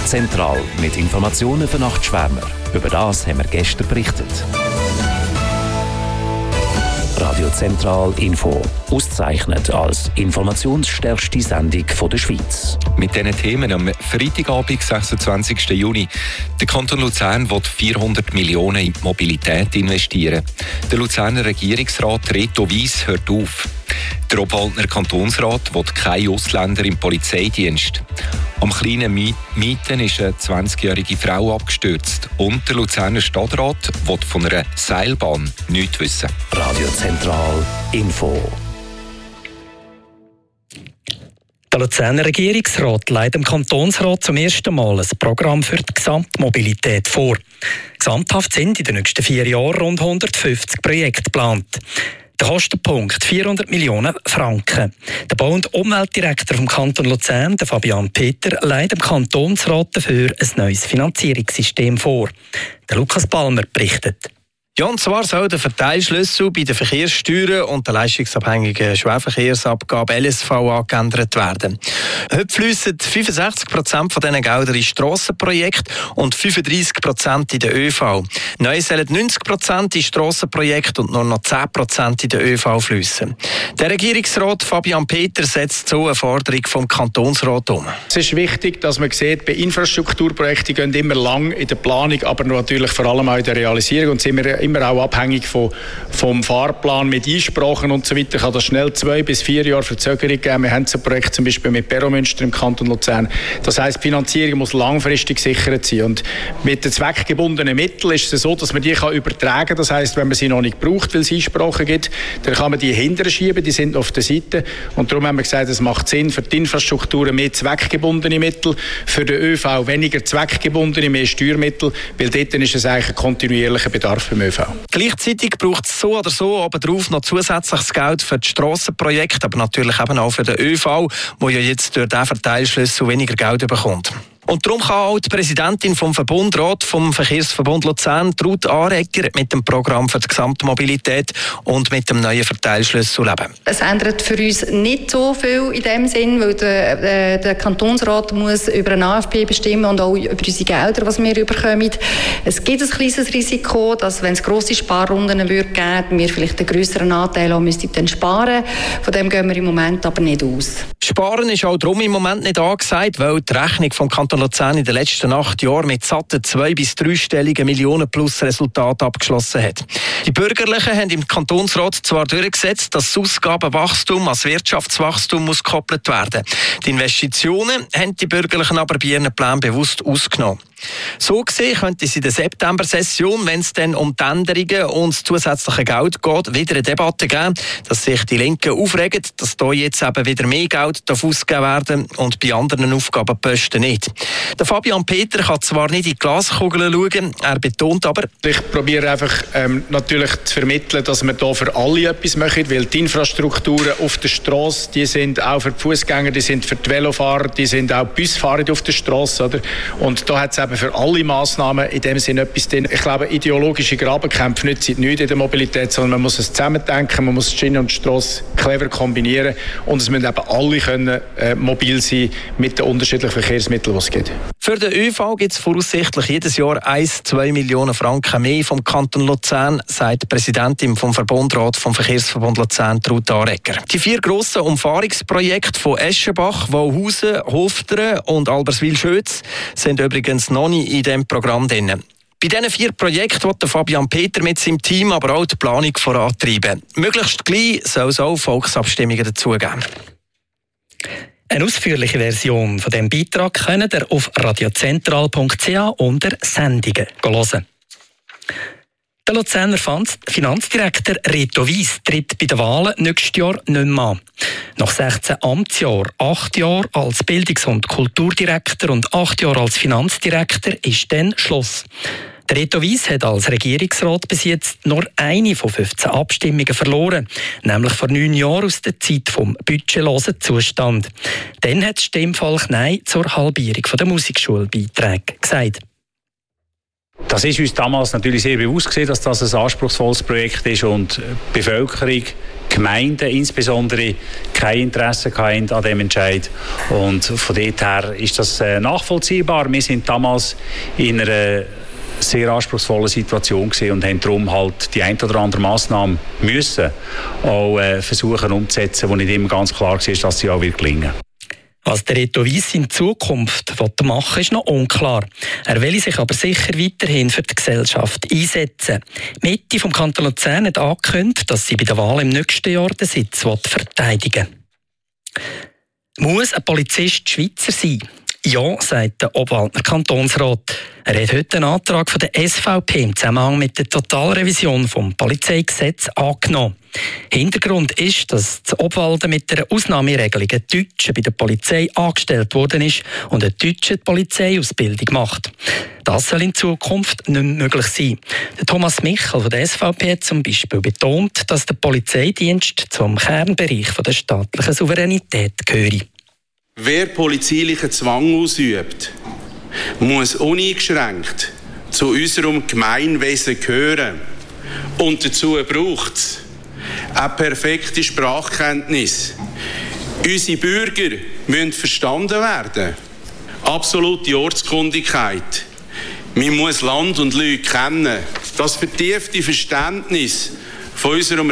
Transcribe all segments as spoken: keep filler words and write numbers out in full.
Zentral mit Informationen für Nachtschwärmer. Über das haben wir gestern berichtet. Radio Zentral Info. Ausgezeichnet als informationsstärkste Sendung der Schweiz. Mit diesen Themen am Freitagabend, sechsundzwanzigsten Juni. Der Kanton Luzern will vierhundert Millionen in die Mobilität investieren. Der Luzerner Regierungsrat Reto Wyss hört auf. Der Obwaldner Kantonsrat will keine Ausländer im Polizeidienst. Am kleinen Mieten ist eine zwanzigjährige Frau abgestürzt. Und der Luzerner Stadtrat will von einer Seilbahn nichts wissen. Radio Zentral Info. Der Luzerner Regierungsrat legt dem Kantonsrat zum ersten Mal ein Programm für die Gesamtmobilität vor. Gesamthaft sind in den nächsten vier Jahren rund hundertfünfzig Projekte geplant. Der Kostenpunkt vierhundert Millionen Franken. Der Bau- und Umweltdirektor vom Kanton Luzern, der Fabian Peter, legt dem Kantonsrat dafür ein neues Finanzierungssystem vor. Der Lukas Palmer berichtet. Ja, und zwar soll der Verteilschlüssel bei den Verkehrssteuern und der leistungsabhängigen Schwerverkehrsabgabe L S V A geändert werden. Heute fliessen fünfundsechzig Prozent von diesen Geldern in Strassenprojekte und fünfunddreissig Prozent in den Ö V. Neu sollen neunzig Prozent in Strassenprojekte und nur noch zehn Prozent in den Ö V fliessen. Der Regierungsrat Fabian Peter setzt so eine Forderung vom Kantonsrat um. Es ist wichtig, dass man sieht, bei Infrastrukturprojekten gehen immer lang in der Planung, aber natürlich vor allem auch in der Realisierung und sind wir immer auch abhängig von, vom Fahrplan mit Einsprachen und so weiter. Kann das schnell zwei bis vier Jahre Verzögerung geben. Wir haben so ein Projekt zum Beispiel mit Peromünster im Kanton Luzern. Das heisst, die Finanzierung muss langfristig gesichert sein. Und mit den zweckgebundenen Mitteln ist es so, dass man die kann übertragen kann. Das heisst, wenn man sie noch nicht braucht, weil es Einsprachen gibt, dann kann man die hinterher schieben, die sind auf der Seite. Und darum haben wir gesagt, es macht Sinn für die Infrastrukturen mehr zweckgebundene Mittel, für den Ö V weniger zweckgebundene, mehr Steuermittel, weil dort ist es eigentlich ein kontinuierlicher Bedarf beim Ö V. Gleichzeitig braucht es so oder so obendrauf noch zusätzliches Geld für die Strassenprojekte, aber natürlich eben auch für den Ö V, der ja jetzt durch diesen Verteilschlüssel weniger Geld bekommt. Und darum kann auch die Präsidentin vom Verbundrat vom Verkehrsverbund Luzern, Ruth Aregger, mit dem Programm für die Gesamtmobilität und mit dem neuen Verteilschlüssel leben. Es ändert für uns nicht so viel in dem Sinn, weil der, der Kantonsrat muss über einen A F P bestimmen und auch über unsere Gelder, was wir bekommen. Es gibt ein kleines Risiko, dass, wenn es grosse Sparrunden würde geben, wir vielleicht einen grösseren Anteil auch müssten dann sparen. Von dem gehen wir im Moment aber nicht aus. Sparen ist auch darum im Moment nicht angesagt, weil die Rechnung vom Kanton Luzern in den letzten acht Jahren mit satten zwei- bis dreistelligen Millionen-plus-Resultat abgeschlossen hat. Die Bürgerlichen haben im Kantonsrat zwar durchgesetzt, dass das Ausgabenwachstum als Wirtschaftswachstum muss gekoppelt werden. Die Investitionen haben die Bürgerlichen aber bei ihren Plänen bewusst ausgenommen. So gesehen könnte es in der September-Session, wenn es dann um die Änderungen und das zusätzliche Geld geht, wieder eine Debatte geben, dass sich die Linken aufregen, dass hier jetzt eben wieder mehr Geld ausgegeben werden und bei anderen Aufgabenposten nicht. Der Fabian Peter kann zwar nicht in die Glaskugel schauen, er betont aber, ich probiere einfach ähm, natürlich zu vermitteln, dass wir hier für alle etwas machen, weil die Infrastrukturen auf der Straße, die sind auch für die Fußgänger, die sind für die Velofahrer, die sind auch Busfahrer auf der Straße, oder? Und da hat es eben für alle Massnahmen in dem Sinne etwas drin. Ich glaube, ideologische Grabenkämpfe nützen nichts in der Mobilität, sondern man muss es zusammendenken, man muss die Schiene und die Strasse clever kombinieren und es müssen eben alle können, äh, mobil sein mit den unterschiedlichen Verkehrsmitteln, die es gibt. Für den Ö V gibt es voraussichtlich jedes Jahr eins bis zwei Millionen Franken mehr vom Kanton Luzern, sagt die Präsidentin vom Verbundrat vom Verkehrsverbund Luzern, Ruth Aregger. Die vier grossen Umfahrungsprojekte von Eschenbach, Wauhausen, Hofteren und Alberswil-Schötz sind übrigens noch nicht in diesem Programm drin. Bei diesen vier Projekten will Fabian Peter mit seinem Team aber auch die Planung vorantreiben. Möglichst gleich soll es auch Volksabstimmungen dazugeben. Eine ausführliche Version von diesem Beitrag könnt ihr auf radiozentral punkt c h unter Sendungen hören. Der Luzerner Finanzdirektor Reto Wyss tritt bei den Wahlen nächstes Jahr nicht mehr an. Nach sechzehn Amtsjahren, acht Jahre als Bildungs- und Kulturdirektor und acht Jahre als Finanzdirektor ist dann Schluss. Der Reto Wyss hat als Regierungsrat bis jetzt nur eine von fünfzehn Abstimmungen verloren, nämlich vor neun Jahren aus der Zeit vom budgetlosen Zustand. Dann hat das Stimmvolk Nein zur Halbierung der Musikschulbeiträge gesagt. Das ist uns damals natürlich sehr bewusst gewesen, dass das ein anspruchsvolles Projekt ist und die Bevölkerung, Gemeinden insbesondere, kein Interesse hatten an diesem Entscheid. Und von dort her ist das nachvollziehbar. Wir sind damals in einer sehr anspruchsvollen Situation gewesen und haben darum halt die ein oder andere Massnahme müssen auch äh, versuchen umzusetzen, wo nicht immer ganz klar war, dass sie auch wird gelingen. Was der Reto Wyss in Zukunft machen will, ist noch unklar. Er will sich aber sicher weiterhin für die Gesellschaft einsetzen. Die Mitte vom Kanton Luzern hat angekündigt, dass sie bei der Wahl im nächsten Jahr den Sitz verteidigen will. Muss ein Polizist Schweizer sein? Ja, sagt der Obwaldner Kantonsrat. Er hat heute einen Antrag von der S V P im Zusammenhang mit der Totalrevision des Polizeigesetzes angenommen. Hintergrund ist, dass das Obwalden mit einer Ausnahmeregelung ein Deutscher bei der Polizei angestellt worden ist und ein Deutscher die Polizeiausbildung macht. Das soll in Zukunft nicht mehr möglich sein. Der Thomas Michel von der S V P hat zum Beispiel betont, dass der Polizeidienst zum Kernbereich der staatlichen Souveränität gehöre. Wer polizeilichen Zwang ausübt, muss uneingeschränkt zu unserem Gemeinwesen gehören. Und dazu braucht es eine perfekte Sprachkenntnis. Unsere Bürger müssen verstanden werden. Absolute Ortskundigkeit. Man muss Land und Leute kennen. Das vertiefte Verständnis von unserem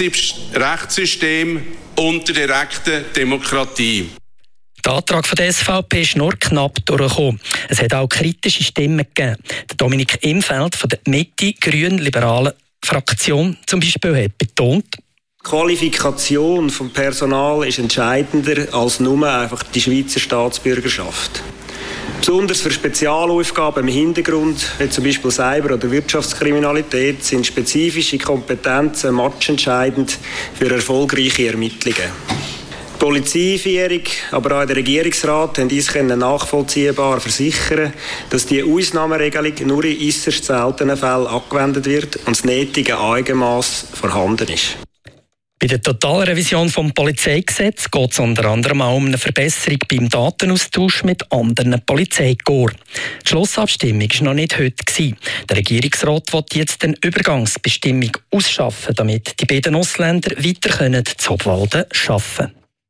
Rechtssystem und der direkten Demokratie. Der Antrag von der S V P ist nur knapp durchgekommen. Es hat auch kritische Stimmen gegeben. Der Dominik Imfeld von der Mitte-Grün-Liberalen Fraktion zum Beispiel hat betont, die Qualifikation des Personals ist entscheidender als nur einfach die Schweizer Staatsbürgerschaft. Besonders für Spezialaufgaben im Hintergrund, wie zum Beispiel Cyber- oder Wirtschaftskriminalität, sind spezifische Kompetenzen matchentscheidend für erfolgreiche Ermittlungen. Die Polizeiführung, aber auch der Regierungsrat haben uns nachvollziehbar versichern, dass die Ausnahmeregelung nur in äußerst seltenen Fällen angewendet wird und das nötige Eigenmaß vorhanden ist. Bei der Totalrevision des Polizeigesetzes geht es unter anderem auch um eine Verbesserung beim Datenaustausch mit anderen Polizeikorps. Die Schlussabstimmung war noch nicht heute. Der Regierungsrat will jetzt eine Übergangsbestimmung ausschaffen, damit die beiden Ausländer weiter zu Obwalden arbeiten können.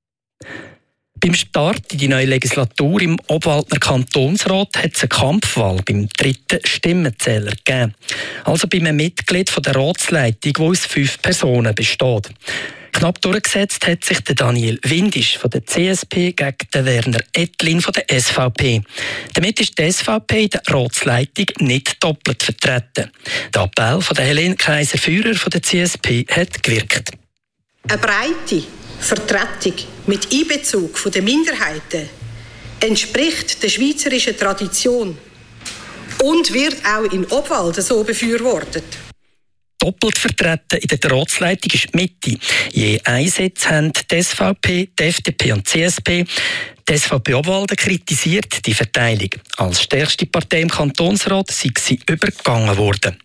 Beim Start in die neue Legislatur im Obwaldner Kantonsrat hat es eine Kampfwahl beim dritten Stimmenzähler gegeben. Also bei einem Mitglied von der Ratsleitung, die aus fünf Personen besteht. Knapp durchgesetzt hat sich der Daniel Windisch von der C S P gegen den Werner Ettlin von der S V P. Damit ist die S V P in der Ratsleitung nicht doppelt vertreten. Der Appell von der Helene Kaiser-Führer von der C S P hat gewirkt. Eine breite Vertretung mit Einbezug der Minderheiten entspricht der schweizerischen Tradition und wird auch in Obwalden so befürwortet. Doppelt vertreten in der Ratsleitung ist die Mitte. Je einen Sitz haben die S V P, die F D P und die C S P. Die S V P Obwalden kritisiert die Verteilung. Als stärkste Partei im Kantonsrat sei sie übergangen worden.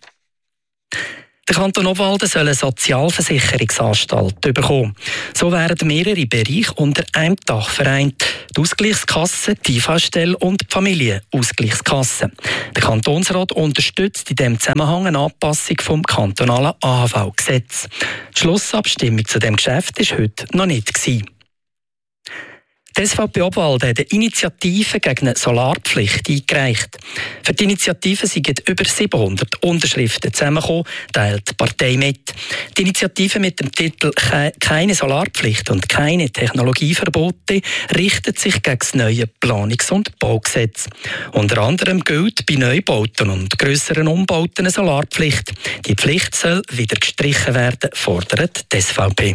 Der Kanton Obwalden soll eine Sozialversicherungsanstalt bekommen. So werden mehrere Bereiche unter einem Dach vereint. Die Ausgleichskasse, die I V A-Stelle und die Familienausgleichskasse. Der Kantonsrat unterstützt in diesem Zusammenhang eine Anpassung vom kantonalen A H V-Gesetz. Die Schlussabstimmung zu diesem Geschäft war heute noch nicht gewesen. Die S V P Obwalden hat eine Initiative gegen eine Solarpflicht eingereicht. Für die Initiative sind über siebenhundert Unterschriften zusammengekommen, teilt die Partei mit. Die Initiative mit dem Titel «Keine Solarpflicht und keine Technologieverbote» richtet sich gegen das neue Planungs- und Baugesetz. Unter anderem gilt bei Neubauten und grösseren Umbauten eine Solarpflicht. Die Pflicht soll wieder gestrichen werden, fordert die S V P.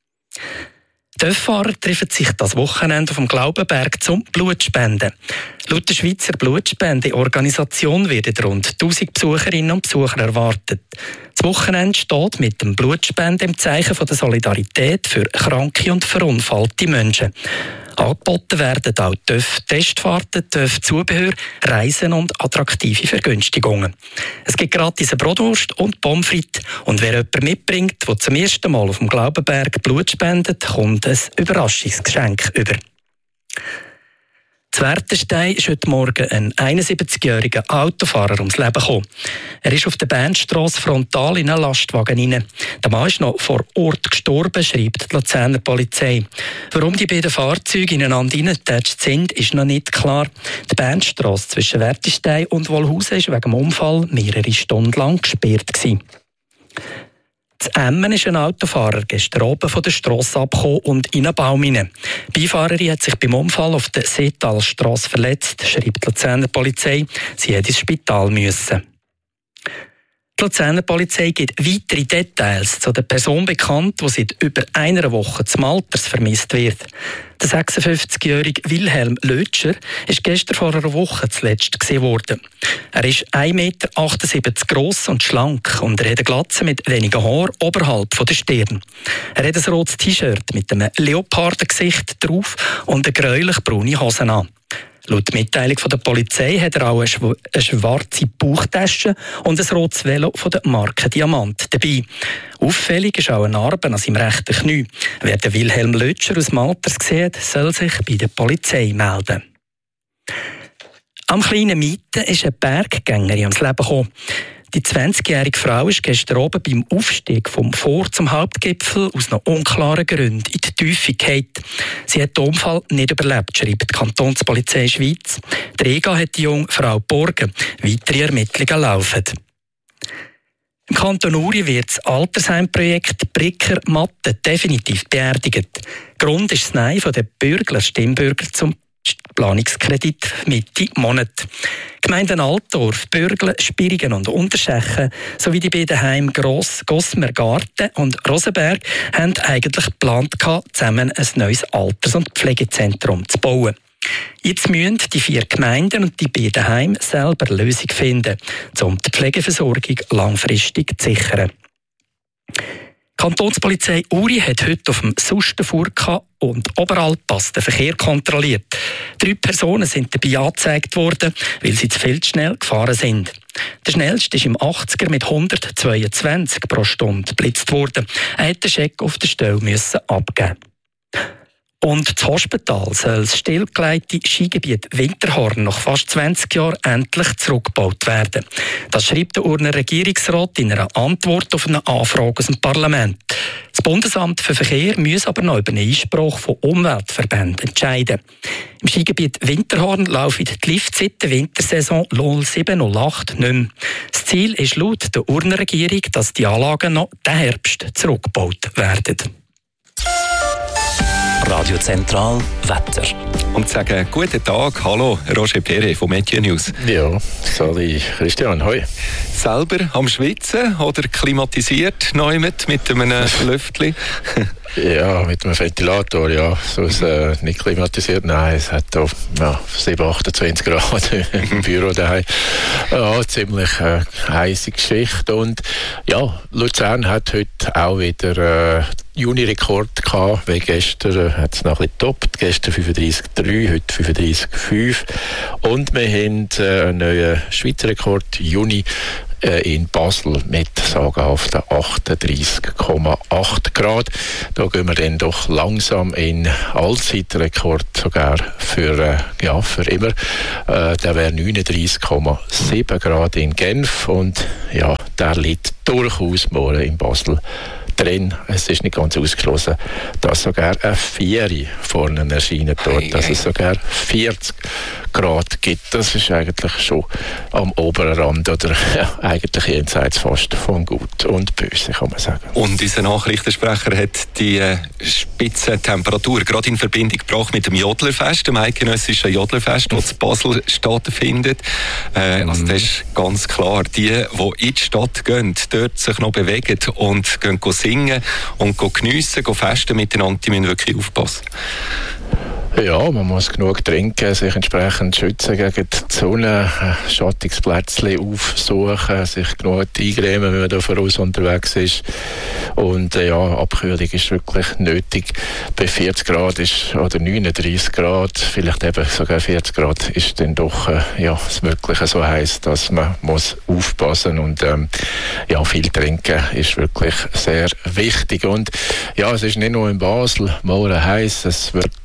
Die Töfffahrer treffen sich das Wochenende auf dem Glaubenberg zum Blutspenden. Laut der Schweizer Blutspendeorganisation werden rund tausend Besucherinnen und Besucher erwartet. Das Wochenende steht mit dem Blutspenden im Zeichen der Solidarität für kranke und verunfallte Menschen. Angeboten werden auch T Ö F-Testfahrten, T Ö F-Zubehör, Reisen und attraktive Vergünstigungen. Es gibt gratis eine Bratwurst und Pommes frites. Und wer jemanden mitbringt, der zum ersten Mal auf dem Glaubenberg Blut spendet, kommt ein Überraschungsgeschenk über. Zu Wertenstein ist heute Morgen ein einundsiebzigjähriger Autofahrer ums Leben gekommen. Er ist auf der Bernstrasse frontal in einen Lastwagen hinein. Der Mann ist noch vor Ort gestorben, schreibt die Luzerner Polizei. Warum die beiden Fahrzeuge ineinander hineingetatscht sind, ist noch nicht klar. Die Bernstrasse zwischen Wertenstein und Wollhausen war wegen dem Unfall mehrere Stunden lang gesperrt gewesen. In Emmen ist ein Autofahrer gestern oben von der Strasse abgekommen und in einen Baum hinein. Die Beifahrerin hat sich beim Unfall auf der Seetalstrasse verletzt, schreibt die Luzerner Polizei. Sie hat ins Spital müssen. Die Luzerner Polizei gibt weitere Details zu der Person bekannt, die seit über einer Woche zum Alters vermisst wird. Der sechsundfünfzigjährige Wilhelm Lötscher ist gestern vor einer Woche zuletzt gesehen worden. Er ist ein Meter achtundsiebzig gross und schlank und er hat eine Glatze mit wenigen Haaren oberhalb der Stirn. Er hat ein rotes T-Shirt mit einem Leopardengesicht drauf und eine gräulich-braune Hose an. Laut Mitteilung von der Polizei hat er auch eine, schw- eine schwarze Bauchtasche und ein rotes Velo von der Marke Diamant dabei. Auffällig ist auch eine Narbe an seinem rechten Knie. Wer den Wilhelm Lötscher aus dem Alters sieht, soll sich bei der Polizei melden. Am kleinen Mieten ist eine Berggängerin ums Leben gekommen. Die zwanzigjährige Frau ist gestern oben beim Aufstieg vom Vor zum Hauptgipfel aus noch unklaren Gründen in die Tiefe gefallen. Sie hat den Unfall nicht überlebt, schreibt die Kantonspolizei Schweiz. Die Rega hat die junge Frau geborgen. Weitere Ermittlungen laufen. Im Kanton Uri wird das Altersheimprojekt Bricker Matte definitiv beerdigt. Grund ist das Nein der Bürgler Stimmbürger zum Planungskredit Mitte Monat. Die Gemeinden Altdorf, Bürgle, Spirigen und Unterschechen sowie die beiden Heime Gross, Gossmergarten und Rosenberg haben eigentlich geplant, zusammen ein neues Alters- und Pflegezentrum zu bauen. Jetzt müssen die vier Gemeinden und die beiden Heime selber eine Lösung finden, um die Pflegeversorgung langfristig zu sichern. Die Kantonspolizei Uri hat heute auf dem Sustenfurka und Oberalpass den Verkehr kontrolliert. Drei Personen sind dabei angezeigt worden, weil sie zu viel zu schnell gefahren sind. Der schnellste ist im achtziger mit hundertzweiundzwanzig pro Stunde geblitzt worden. Er hätte den Scheck auf der Stelle müssen abgeben. Und das Hospital soll das stillgelegte Skigebiet Winterhorn nach fast zwanzig Jahren endlich zurückgebaut werden. Das schreibt der Urner Regierungsrat in einer Antwort auf eine Anfrage aus dem Parlament. Das Bundesamt für Verkehr muss aber noch über einen Einspruch von Umweltverbänden entscheiden. Im Skigebiet Winterhorn laufen die Lifts seit der Wintersaison null sieben null acht nicht mehr. Das Ziel ist laut der Urner Regierung, dass die Anlagen noch diesen Herbst zurückgebaut werden. Radio Zentral Wetter. Und sagen guten Tag, hallo, Roger Perret von Météo News. Ja, sorry, Christian, hoi. Selber am Schwitzen oder klimatisiert neu mit, mit einem Lüftchen? Ja, mit einem Ventilator, ja. So ist äh, nicht klimatisiert, nein, es hat auch ja, sieben, achtundzwanzig Grad im Büro daheim. Ja, ziemlich äh, heisse Geschichte. Und ja, Luzern hat heute auch wieder äh, Juni-Rekord gehabt, weil gestern äh, hat es noch ein bisschen getoppt. Gestern fünfunddreissig Komma drei, heute fünfunddreissig Komma fünf. Und wir haben äh, einen neuen Schweizer Rekord, Juni, in Basel mit sagenhaften achtunddreissig Komma acht Grad. Da gehen wir dann doch langsam in Allzeitrekord sogar für, äh, ja, für immer. Äh, der wäre neununddreissig Komma sieben Grad in Genf und ja, der liegt durchaus morgen in Basel drin. Es ist nicht ganz ausgeschlossen, dass sogar eine Vieri vorne erscheint dort, dass es sogar vierzig Grad gibt. Das ist eigentlich schon am oberen Rand oder ja, eigentlich jenseits fast von Gut und Böse, kann man sagen. Und unser Nachrichtensprecher hat die äh, Spitzentemperatur gerade in Verbindung gebracht mit dem Jodlerfest, dem eidgenössischen Jodlerfest, das in Basel stattfindet. Äh, also das ist ganz klar, die, die in die Stadt gehen, dort sich noch bewegen und gehen singen und geniessen, festen miteinander, die müssen wirklich aufpassen. Ja, man muss genug trinken, sich entsprechend schützen gegen die Sonne, Schattungsplätzchen aufsuchen, sich genug eingremen, wenn man da voraus unterwegs ist. Und äh, ja, Abkühlung ist wirklich nötig. Bei vierzig Grad ist, oder neununddreissig Grad, vielleicht eben sogar vierzig Grad, ist dann doch äh, ja, es wirklich so heiß, dass man muss aufpassen und ähm, ja, viel trinken ist wirklich sehr wichtig. Und ja, es ist nicht nur in Basel morgen heiß, es wird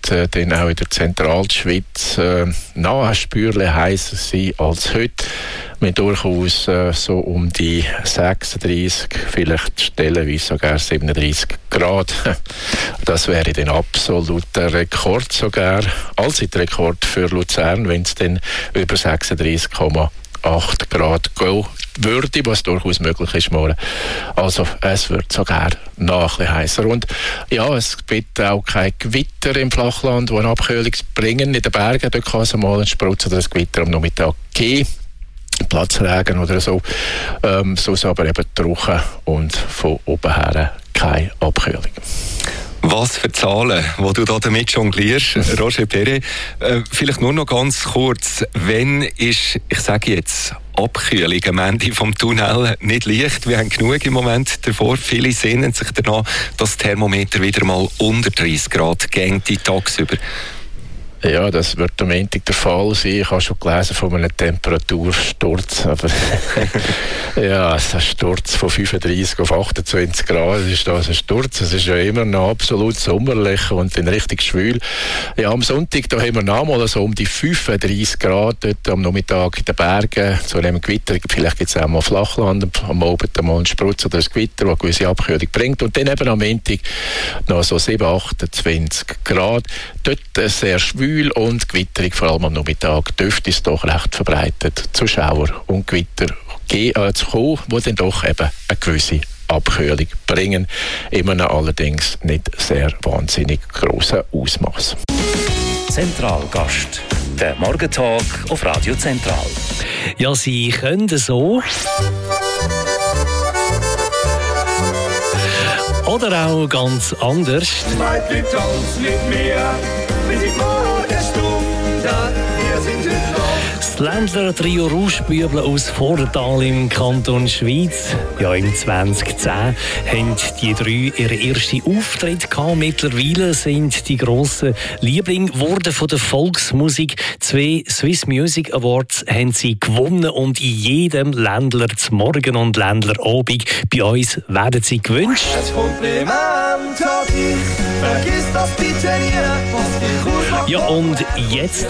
äh, dann auch in der Zentralschweiz äh, noch spürlich heißer sein als heute. Wir durchaus äh, so um die sechsunddreissig, vielleicht stellenweise sogar siebenunddreissig Grad. Das wäre dann absoluter Rekord sogar, Allzeitrekord für Luzern, wenn es dann über sechsunddreissig Komma acht Grad gehen würde, was durchaus möglich ist morgen. Also es wird sogar noch ein bisschen heißer. Und ja, es gibt auch kein Gewitter im Flachland, das eine Abkühlung bringen. In den Bergen dort kann es mal ein Sprutz oder ein Gewitter am Nachmittag geben. Platzregen oder so. Ähm, sonst aber eben trocken und von oben her keine Abkühlung. Was für Zahlen, die du da damit jonglierst, Roger Perret. Äh, vielleicht nur noch ganz kurz. Wenn ist, ich sage jetzt, Abkühlung am Ende vom Tunnel nicht leicht? Wir haben genug im Moment davor. Viele sehnen sich danach, dass das Thermometer wieder mal unter dreißig Grad geht tagsüber. Ja, das wird am Montag der Fall sein. Ich habe schon gelesen von einem Temperatursturz, aber ja, ein Sturz von fünfunddreissig auf achtundzwanzig Grad, ist das ein Sturz. Es ist ja immer noch absolut sommerlich und dann richtig schwül. Ja, am Sonntag da haben wir noch mal so um die fünfunddreissig Grad dort am Nachmittag in den Bergen, zu einem Gewitter. Vielleicht gibt es auch mal Flachland, am Abend mal einen Sprutz oder ein Gewitter, das eine gewisse Abkühlung bringt. Und dann eben am Montag noch so sieben, achtundzwanzig Grad. Dort sehr schwül und gewitterig, vor allem am Nachmittag, dürfte es doch recht verbreitet zu Schauer und Gewitter ge- äh, zu kommen, die dann doch eben eine gewisse Abkühlung bringen. Immer noch allerdings nicht sehr wahnsinnig grossen Ausmaß. Zentralgast. Der Morgentalk auf Radio Zentral. Ja, Sie können so. Oder auch ganz anders. Mädchen, tanz mit mir, bis ich Morgenstunde, wir sind heute noch. Das Ländler Trio Rauschbüble aus Vortal im Kanton Schweiz. Ja, im zwanzig zehn haben die drei ihren ersten Auftritt gehabt. Mittlerweile sind die grossen Lieblinge geworden von der Volksmusik. Zwei Swiss Music Awards haben sie gewonnen und in jedem Ländler zum Morgen und Ländler Abend bei uns werden sie gewünscht. Ein Kompliment an dich, vergiss das bitte nie, was dich ausmacht. Ja, und jetzt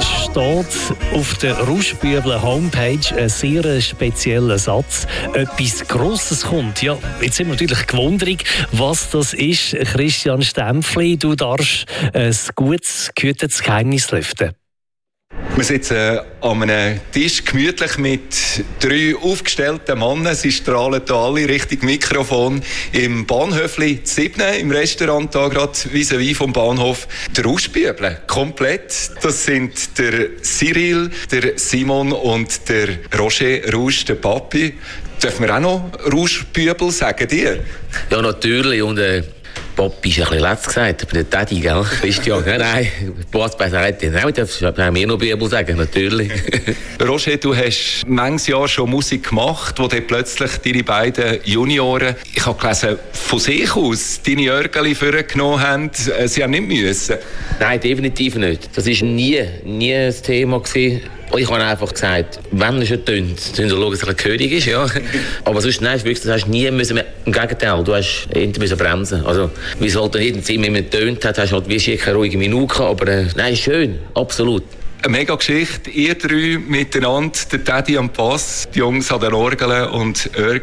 steht auf der Rauschbüble Homepage ein sehr spezieller Satz. Etwas Grosses kommt. Ja, jetzt sind wir natürlich gewundert, was das ist. Christian Stempfli, du darfst ein gutes, gehütetes Geheimnis lüften. Wir sitzen an einem Tisch gemütlich mit drei aufgestellten Männern. Sie strahlen hier alle Richtung Mikrofon im Bahnhöfli Sibne, im Restaurant hier gerade vis-à-vis vom Bahnhof. Der Rauschbüble, komplett. Das sind der Cyril, der Simon und der Roger Rausch, der Papi. Dürfen wir auch noch Rauschbüble sagen, dir? Ja, natürlich. Und äh Papi ist ein bisschen letzt gesagt, aber der Daddy, gell? Christian, ja, nein, was bei sagt, nein, darfst du mir noch Bibel sagen, natürlich. Roger, du hast manches Jahr schon Musik gemacht, wo dann plötzlich deine beiden Junioren, ich habe gelesen, von sich aus deine Jörgeli vorgenommen haben, sie haben nicht müssen. Nein, definitiv nicht. Das war nie, nie ein Thema gewesen. Ich habe einfach gesagt, wenn er schon tönt, dann schauen, dass er ein König ist, ja. Aber sonst, nein, wirklich, das hast nie müssen, im Gegenteil, du hast hinter bremsen. Also, wie es halt in jedem Zimmer immer tönt hat, hast du halt wie keine ruhige Minute gehabt, aber äh, nein, schön, absolut. Eine mega Geschichte, ihr drei miteinander, der Daddy am Bass, die Jungs an den Orgeln und Örgel.